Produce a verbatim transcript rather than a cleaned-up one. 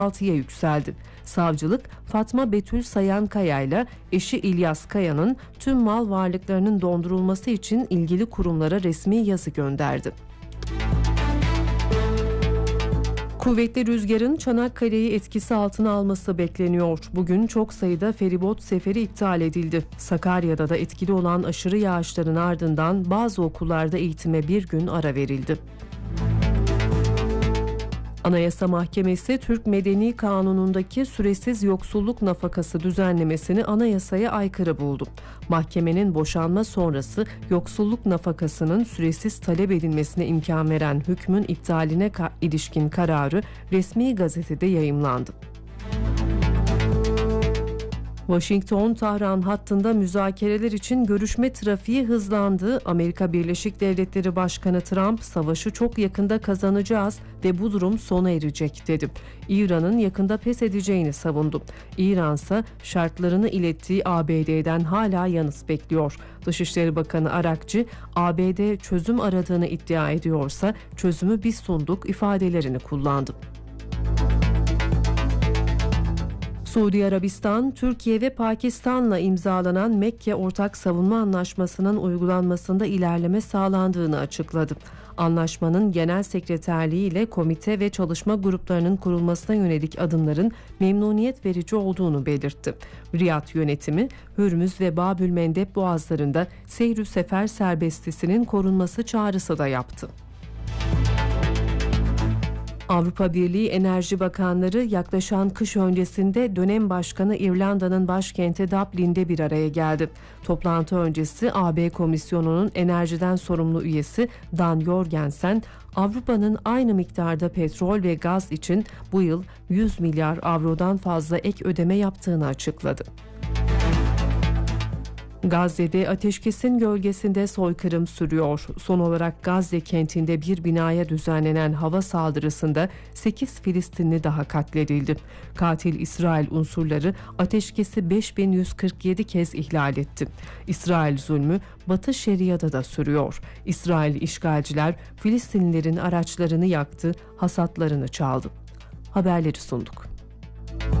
altıya yükseldi. Savcılık, Fatma Betül Sayan Kaya ile eşi İlyas Kaya'nın tüm mal varlıklarının dondurulması için ilgili kurumlara resmi yazı gönderdi. Kuvvetli rüzgarın Çanakkale'yi etkisi altına alması bekleniyor. Bugün çok sayıda feribot seferi iptal edildi. Sakarya'da da etkili olan aşırı yağışların ardından bazı okullarda eğitime bir gün ara verildi. Anayasa Mahkemesi, Türk Medeni Kanunu'ndaki süresiz yoksulluk nafakası düzenlemesini anayasaya aykırı buldu. Mahkemenin boşanma sonrası yoksulluk nafakasının süresiz talep edilmesine imkan veren hükmün iptaline ka- ilişkin kararı resmi gazetede yayımlandı. Washington-Tahran hattında müzakereler için görüşme trafiği hızlandı. Amerika Birleşik Devletleri Başkanı Trump, savaşı çok yakında kazanacağız ve bu durum sona erecek dedi. İran'ın yakında pes edeceğini savundu. İran ise şartlarını ilettiği A B D'den hala yanıt bekliyor. Dışişleri Bakanı Arakçı, A B D çözüm aradığını iddia ediyorsa çözümü biz sunduk ifadelerini kullandı. Suudi Arabistan, Türkiye ve Pakistan'la imzalanan Mekke Ortak Savunma Anlaşması'nın uygulanmasında ilerleme sağlandığını açıkladı. Anlaşmanın genel sekreterliği ile komite ve çalışma gruplarının kurulmasına yönelik adımların memnuniyet verici olduğunu belirtti. Riyad yönetimi, Hürmüz ve Babülmendeb boğazlarında seyr-ü sefer serbestisinin korunması çağrısı da yaptı. Avrupa Birliği Enerji Bakanları yaklaşan kış öncesinde dönem başkanı İrlanda'nın başkenti Dublin'de bir araya geldi. Toplantı öncesi A B Komisyonu'nun enerjiden sorumlu üyesi Dan Jorgensen, Avrupa'nın aynı miktarda petrol ve gaz için bu yıl yüz milyar avrodan fazla ek ödeme yaptığını açıkladı. Gazze'de ateşkesin gölgesinde soykırım sürüyor. Son olarak Gazze kentinde bir binaya düzenlenen hava saldırısında sekiz Filistinli daha katledildi. Katil İsrail unsurları ateşkesi beş bin yüz kırk yedi kez ihlal etti. İsrail zulmü Batı Şeria'da da sürüyor. İsrail işgalciler Filistinlilerin araçlarını yaktı, hasatlarını çaldı. Haberleri sunduk.